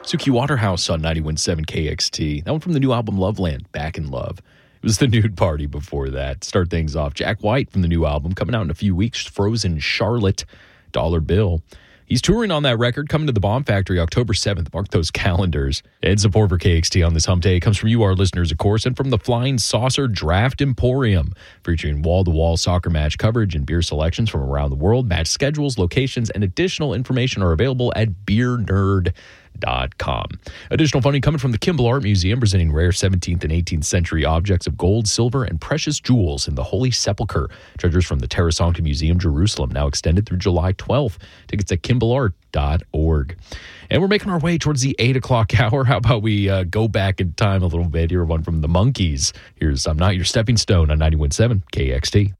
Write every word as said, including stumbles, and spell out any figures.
Suki Waterhouse on ninety-one point seven K X T. That one from the new album Loveland, Back in Love. It was the Nude Party before that. Start things off. Jack White from the new album coming out in a few weeks. Frozen Charlotte, Dollar Bill. He's touring on that record, coming to the Bomb Factory October seventh. Mark those calendars. And support for K X T on this hump day comes from you, our listeners, of course, and from the Flying Saucer Draft Emporium, featuring wall-to-wall soccer match coverage and beer selections from around the world. Match schedules, locations, and additional information are available at beer nerd dot com. Additional funding coming from the Kimball Art Museum, presenting rare seventeenth and eighteenth century objects of gold, silver, and precious jewels in the Holy Sepulchre. Treasures from the Terra Sancta Museum, Jerusalem, now extended through July twelfth. Tickets at kimball art dot org. And we're making our way towards the eight o'clock hour. How about we uh, go back in time a little bit? Here, one from the Monkees. Here's I'm Not Your Stepping Stone on ninety-one point seven K X T.